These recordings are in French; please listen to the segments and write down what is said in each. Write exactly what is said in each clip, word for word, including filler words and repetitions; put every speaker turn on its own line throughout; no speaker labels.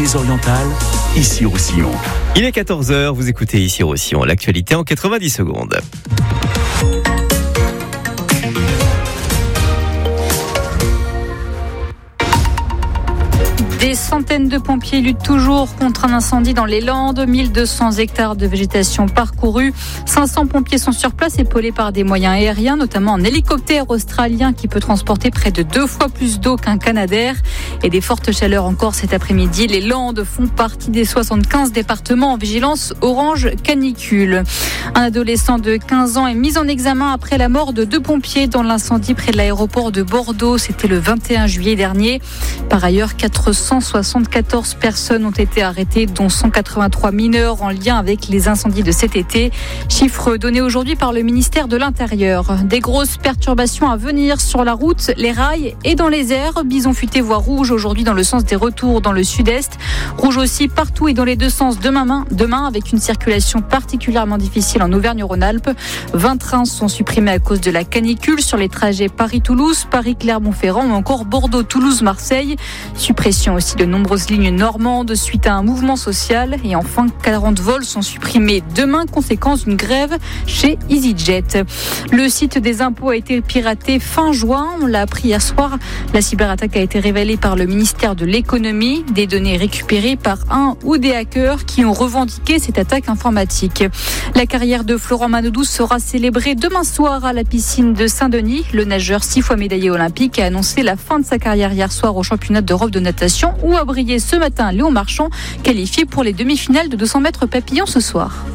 Pyrénées-Orientales, Issy-Roussillon.
Il est quatorze heures, vous écoutez Issy-Roussillon, l'actualité en quatre-vingt-dix secondes.
Des centaines de pompiers luttent toujours contre un incendie dans les Landes. mille deux cents hectares de végétation parcourus. cinq cents pompiers sont sur place, épaulés par des moyens aériens, notamment un hélicoptère australien qui peut transporter près de deux fois plus d'eau qu'un Canadair. Et des fortes chaleurs encore cet après-midi. Les Landes font partie des soixante-quinze départements en vigilance orange canicule. Un adolescent de quinze ans est mis en examen après la mort de deux pompiers dans l'incendie près de l'aéroport de Bordeaux. C'était le vingt et un juillet dernier. Par ailleurs, quatre cent soixante-quatorze personnes ont été arrêtées, dont cent quatre-vingt-trois mineurs en lien avec les incendies de cet été. Chiffre donné aujourd'hui par le ministère de l'Intérieur. Des grosses perturbations à venir sur la route, les rails et dans les airs. Bison futé voie rouge aujourd'hui dans le sens des retours dans le sud-est. Rouge aussi partout et dans les deux sens demain, demain avec une circulation particulièrement difficile en Auvergne-Rhône-Alpes. vingt trains sont supprimés à cause de la canicule sur les trajets Paris-Toulouse, Paris-Clermont-Ferrand ou encore Bordeaux-Toulouse-Marseille. Suppression aussi de nombreuses lignes normandes suite à un mouvement social. Et enfin, quarante vols sont supprimés demain, conséquence d'une grève chez EasyJet. Le site des impôts a été piraté fin juin. On l'a appris hier soir. La cyberattaque a été révélée par le ministère de l'économie. Des données récupérées par un ou des hackers qui ont revendiqué cette attaque informatique. La carrière de Florent Manodou sera célébrée demain soir à la piscine de Saint-Denis. Le nageur six fois médaillé olympique a annoncé la fin de sa carrière hier soir au championnat d'Europe de natation où a brillé ce matin Léon Marchand, qualifié pour les demi-finales de deux cents mètres papillon ce soir.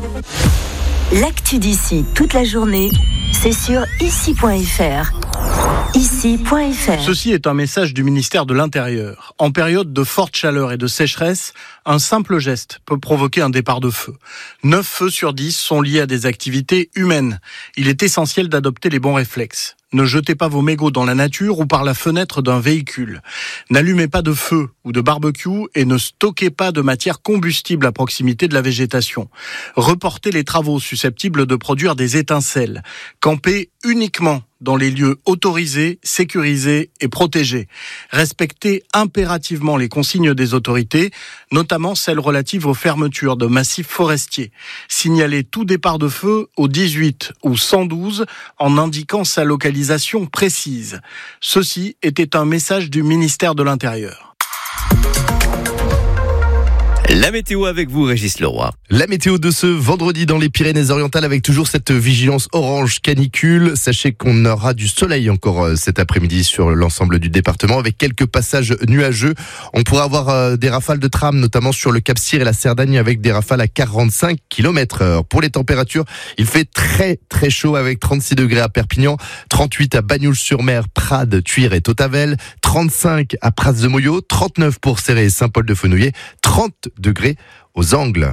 L'actu d'ici toute la journée, c'est sur issy point f r. issy point f r.
Ceci est un message du ministère de l'Intérieur. En période de forte chaleur et de sécheresse, un simple geste peut provoquer un départ de feu. neuf feux sur dix sont liés à des activités humaines. Il est essentiel d'adopter les bons réflexes. Ne jetez pas vos mégots dans la nature ou par la fenêtre d'un véhicule. N'allumez pas de feu ou de barbecue et ne stockez pas de matière combustible à proximité de la végétation. Reportez les travaux susceptibles de produire des étincelles. Campez uniquement dans les lieux autorisés, sécurisés et protégés. Respectez impérativement les consignes des autorités, notamment celles relatives aux fermetures de massifs forestiers. Signalez tout départ de feu au dix-huit ou cent douze en indiquant sa localisation précise. Ceci était un message du ministère de l'Intérieur.
La météo avec vous, Régis Leroy.
La météo de ce vendredi dans les Pyrénées-Orientales avec toujours cette vigilance orange canicule. Sachez qu'on aura du soleil encore cet après-midi sur l'ensemble du département avec quelques passages nuageux. On pourra avoir des rafales de tram, notamment sur le Cap-Cyr et la Cerdagne avec des rafales à quarante-cinq kilomètres heure. Pour les températures, il fait très très chaud avec trente-six degrés à Perpignan, trente-huit à Bagnols-sur-Mer, Prades, Tuire et Tautavel, trente-cinq à Prats-de-Moyau, trente-neuf pour Céret et Saint-Paul-de-Fenouillet, trente degrés aux Angles.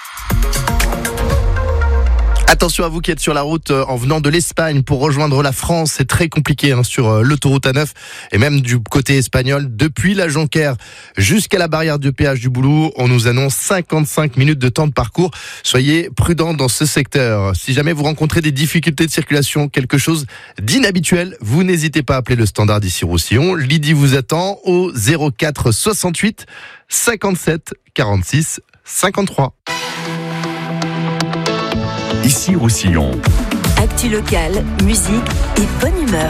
Attention à vous qui êtes sur la route en venant de l'Espagne pour rejoindre la France, c'est très compliqué hein, sur l'autoroute A neuf et même du côté espagnol. Depuis la Jonquère jusqu'à la barrière de péage du Boulou, on nous annonce cinquante-cinq minutes de temps de parcours. Soyez prudents dans ce secteur. Si jamais vous rencontrez des difficultés de circulation, quelque chose d'inhabituel, vous n'hésitez pas à appeler le standard d'Issy-Roussillon. Lydie vous attend au zéro quatre soixante-huit cinquante-sept quarante-six cinquante-trois.
Issy-Roussillon.
Actu locale, musique et bonne humeur.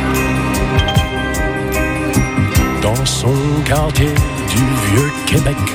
Dans son quartier du Vieux-Québec,